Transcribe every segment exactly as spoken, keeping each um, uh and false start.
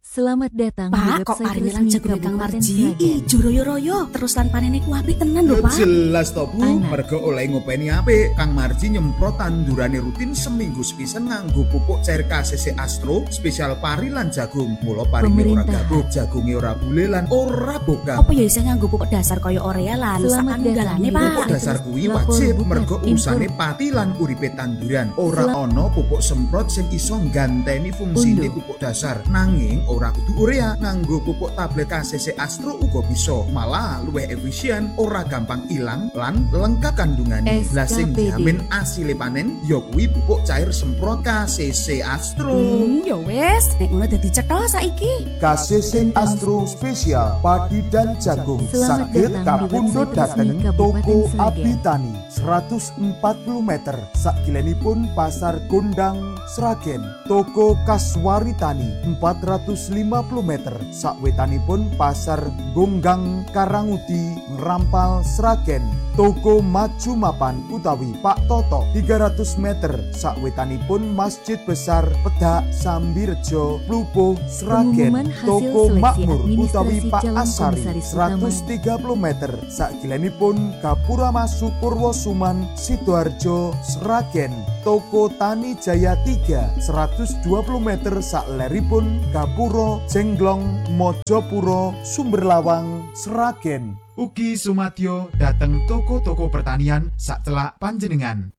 Selamat datang di Pak, kok website arine lan resmi jago Kang Kabupaten Marji Sragen. ijo royo-royo terus lan panene ku apik tenan lho, Pak. Jelas to Bu, Anak. mergo oleh ngopeni apik. Kang Marji nyemprot tandurane rutin seminggu sepisan nganggo pupuk cair K C C Astro spesial pari lan jagung. Mula parine ora Pemerintah. gabuk, jagunge ora bule lan ora bokap. Apa ya isih nganggo pupuk dasar kaya Orea lan Selamat sakangalane, datang. Pak. Pupuk dasar kuwi Lapor wajib bukan mergo impor. usane pati lan uripe tanduran. Ora Sel- ana pupuk semprot sing iso ngganteni fungsine Unduh. pupuk dasar. Nanging ora kudu urea, nganggo pupuk tablet K C C Astro uga bisa. Malah luwih efisien, ora gampang ilang lan lengkap kandungane. S K P D. Lah sing jamin asile panen ya kuwi pupuk cair semprot K C C Astro. Hmm, ya wis, nek ngono dadi cetha saiki. K C C Astro Spesial Padi dan Jagung Selamat sakit datang di kapundhut website dateng resmi Kabupaten toko Sragen. Abdi Tani seratus empat puluh meter sakilenipun Pasar Gondang Sragen. Toko Kaswari Tani empat ratus lima puluh meter sakwetanipun Pasar Gonggang Karangudi Ngerampal Sragen. Toko Maju Mapan utawi Pak Toto tiga ratus meter sakwetanipun Masjid Besar Pedak Sambirejo Plupuh Sragen. Pengumuman hasil Toko seleksi Makmur utawi administrasi Pak calon Asari komisaris seratus tiga puluh meter sakilenipun Gapura Masuk Purwosuman Sidoarjo Sragen. Toko Tani Jaya tiga seratus dua puluh meter sakleripun Gapuro Jenglong Mojopuro Sumberlawang Sragen. Ugi sumadyo dateng toko-toko pertanian sak celak panjenengan.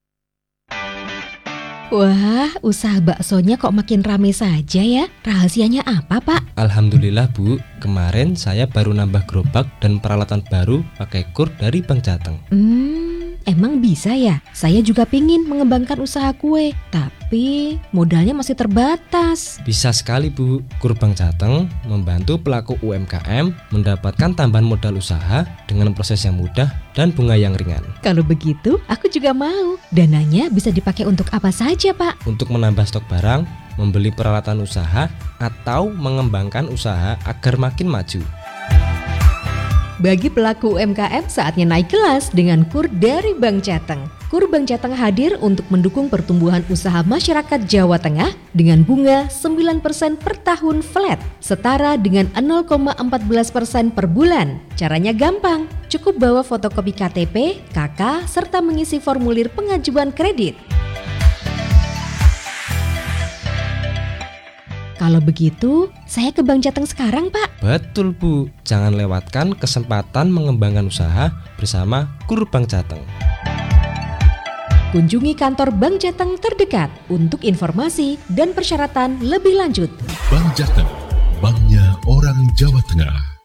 Wah, usaha baksonya kok makin rame saja ya? Rahasianya apa, Pak? Alhamdulillah Bu, kemarin saya baru nambah gerobak dan peralatan baru pakai kur dari Bank Jateng. Hmm, emang bisa ya? Saya juga pingin mengembangkan usaha kue, tapi modalnya masih terbatas. Bisa sekali Bu, kur Bank Jateng membantu pelaku U M K M mendapatkan tambahan modal usaha dengan proses yang mudah dan bunga yang ringan. Kalau begitu, aku juga mau. Dananya bisa dipakai untuk apa saja, Pak? Untuk menambah stok barang, membeli peralatan usaha, atau mengembangkan usaha agar makin maju. Bagi pelaku U M K M saatnya naik kelas dengan kur dari Bank Jateng. Kur Bank Jateng hadir untuk mendukung pertumbuhan usaha masyarakat Jawa Tengah dengan bunga sembilan persen per tahun flat, setara dengan nol koma satu empat persen per bulan. Caranya gampang, cukup bawa fotokopi K T P, K K, serta mengisi formulir pengajuan kredit. Kalau begitu, saya ke Bank Jateng sekarang, Pak. Betul Bu, jangan lewatkan kesempatan mengembangkan usaha bersama kur Bank Jateng. Kunjungi kantor Bank Jateng terdekat untuk informasi dan persyaratan lebih lanjut. Bank Jateng, banknya orang Jawa Tengah.